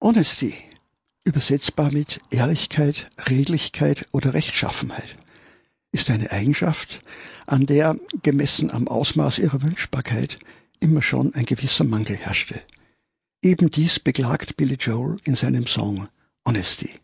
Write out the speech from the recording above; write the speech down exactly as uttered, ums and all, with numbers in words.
Honesty, übersetzbar mit Ehrlichkeit, Redlichkeit oder Rechtschaffenheit, ist eine Eigenschaft, an der, gemessen am Ausmaß ihrer Wünschbarkeit, immer schon ein gewisser Mangel herrschte. Eben dies beklagt Billy Joel in seinem Song Honesty.